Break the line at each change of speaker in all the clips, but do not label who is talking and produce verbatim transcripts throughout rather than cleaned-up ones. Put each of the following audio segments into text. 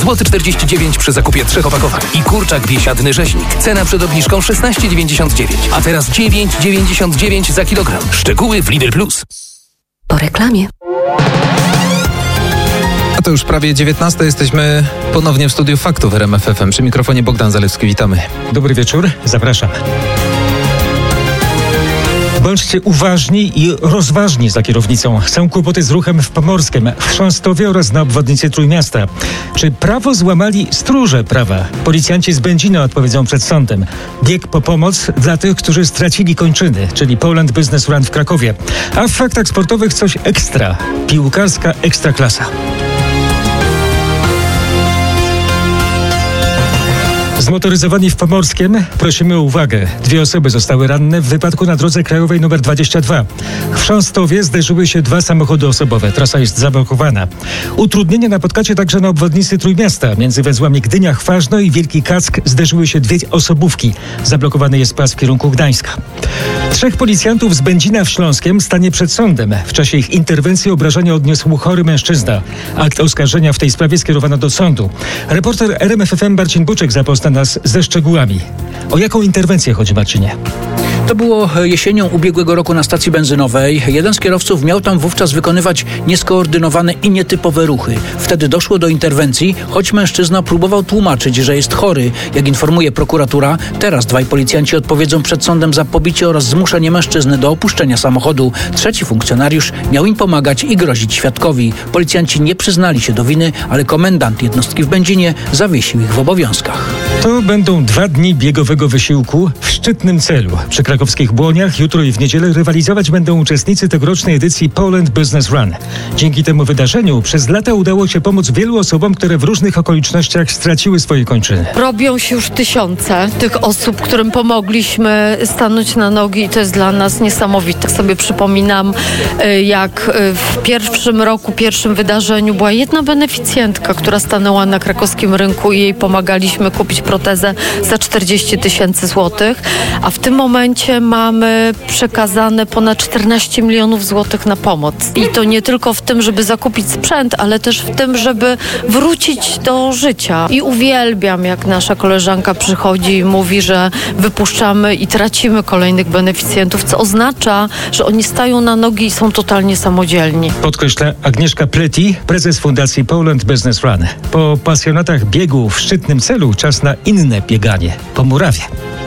czterdzieści dziewięć przy zakupie trzech opakowań. I kurczak biesiadny rzeźnik. Cena przed obniżką szesnaście dziewięćdziesiąt dziewięć, a teraz dziewięć dziewięćdziesiąt dziewięć za kilogram. Szczegóły w Lidl Plus.
Po reklamie.
A to już prawie dziewiętnasta. Jesteśmy ponownie w studiu Faktów R M F F M. Przy mikrofonie Bogdan Zalewski. Witamy.
Dobry wieczór. Zapraszam. Bądźcie uważni i rozważni za kierownicą. Są kłopoty z ruchem w Pomorskiem, w Chrząstowie oraz na obwodnicy Trójmiasta. Czy prawo złamali stróże prawa? Policjanci z Będzina odpowiedzą przed sądem. Bieg po pomoc dla tych, którzy stracili kończyny, czyli Poland Business Run w Krakowie. A w faktach sportowych coś ekstra. Piłkarska ekstraklasa. Zmotoryzowani w Pomorskiem, prosimy o uwagę. Dwie osoby zostały ranne w wypadku na drodze krajowej nr dwadzieścia dwa. W Chrząstowie zderzyły się dwa samochody osobowe. Trasa jest zablokowana. Utrudnienia napotkacie także na obwodnicy Trójmiasta. Między węzłami Gdynia-Chważno i Wielki Kack zderzyły się dwie osobówki. Zablokowany jest pas w kierunku Gdańska. Trzech policjantów z Będzina w Śląskiem stanie przed sądem. W czasie ich interwencji obrażenia odniósł chory mężczyzna. Akt oskarżenia w tej sprawie skierowano do sądu. Reporter R M F F M Marcin Buczek zapozna nas ze szczegółami. O jaką interwencję chodzi, Marcinie?
To było jesienią ubiegłego roku na stacji benzynowej. Jeden z kierowców miał tam wówczas wykonywać nieskoordynowane i nietypowe ruchy. Wtedy doszło do interwencji, choć mężczyzna próbował tłumaczyć, że jest chory. Jak informuje prokuratura, teraz dwaj policjanci odpowiedzą przed sądem za pobicie oraz zmuszenie mężczyzny do opuszczenia samochodu. Trzeci funkcjonariusz miał im pomagać i grozić świadkowi. Policjanci nie przyznali się do winy, ale komendant jednostki w Będzinie zawiesił ich w obowiązkach.
To będą dwa dni biegowego wysiłku w szczytnym celu. Przy krakowskich Błoniach jutro i w niedzielę rywalizować będą uczestnicy tegorocznej edycji Poland Business Run. Dzięki temu wydarzeniu przez lata udało się pomóc wielu osobom, które w różnych okolicznościach straciły swoje kończyny.
Robią się już tysiące tych osób, którym pomogliśmy stanąć na nogi i to jest dla nas niesamowite. Tak sobie przypominam, jak w pierwszym roku, pierwszym wydarzeniu była jedna beneficjentka, która stanęła na krakowskim rynku i jej pomagaliśmy kupić protezę za czterdzieści tysięcy złotych, a w tym momencie mamy przekazane ponad czternaście milionów złotych na pomoc. I to nie tylko w tym, żeby zakupić sprzęt, ale też w tym, żeby wrócić do życia. I uwielbiam, jak nasza koleżanka przychodzi i mówi, że wypuszczamy i tracimy kolejnych beneficjentów, co oznacza, że oni stają na nogi i są totalnie samodzielni.
Podkreśla Agnieszka Pleti, prezes Fundacji Poland Business Run. Po pasjonatach biegu w szczytnym celu czas na inne bieganie po murawie.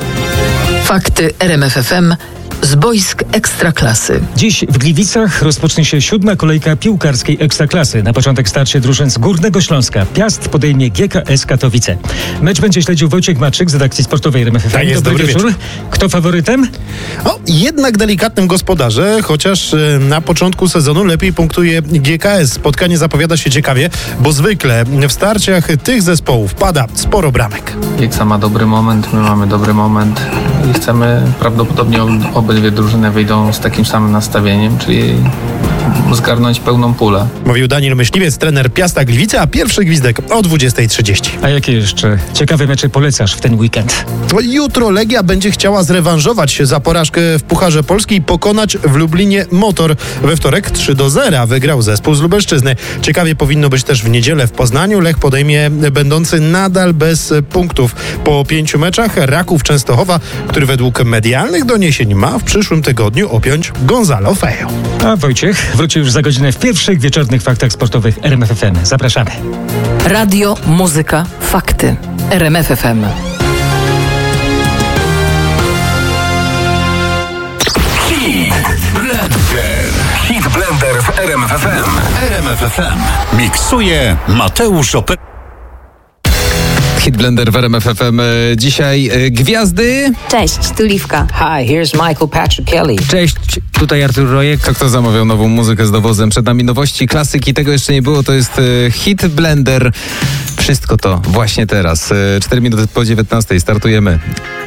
Fakty R M F F M z boisk Ekstraklasy.
Dziś w Gliwicach rozpocznie się siódma kolejka piłkarskiej Ekstraklasy. Na początek starcie drużyn z Górnego Śląska. Piast podejmie G K S Katowice. Mecz będzie śledził Wojciech Maczyk z redakcji sportowej R M F F M.
Tak jest,
dobry,
dobry
wieczór.
wieczór.
Kto faworytem?
O, jednak delikatnym gospodarze, chociaż na początku sezonu lepiej punktuje G K S. Spotkanie zapowiada się ciekawie, bo zwykle w starciach tych zespołów pada sporo bramek.
Gieksa ma dobry moment, my mamy dobry moment i chcemy, prawdopodobnie obydwie drużyny wyjdą z takim samym nastawieniem, czyli zgarnąć pełną pulę.
Mówił Daniel Myśliwiec, trener Piasta Gliwice, a pierwszy gwizdek o dwudziestej trzydzieści.
A jakie jeszcze ciekawe mecze polecasz w ten weekend?
Jutro Legia będzie chciała zrewanżować się za porażkę w Pucharze Polski i pokonać w Lublinie Motor. We wtorek trzy do zera wygrał zespół z Lubelszczyzny. Ciekawie powinno być też w niedzielę w Poznaniu. Lech podejmie będący nadal bez punktów po pięciu meczach Raków Częstochowa, który według medialnych doniesień ma w przyszłym tygodniu objąć Gonzalo Fejo.
A Wojciech wróci już za godzinę w pierwszych wieczornych faktach sportowych R M F F M. Zapraszamy.
Radio, muzyka, fakty. R M F F M.
Hit Blender w R M F F M.
R M F F M. Miksuje Mateusz Ope...
Hit Blender w R M F F M. Dzisiaj y, gwiazdy.
Cześć, tu Liwka.
Hi, here's Michael Patrick Kelly.
Cześć, tutaj Artur Rojek.
To kto zamawiał nową muzykę z dowozem? Przed nami nowości, klasyki, tego jeszcze nie było. To jest y, Hit Blender. Wszystko to właśnie teraz. Y, cztery minuty po dziewiętnastej startujemy.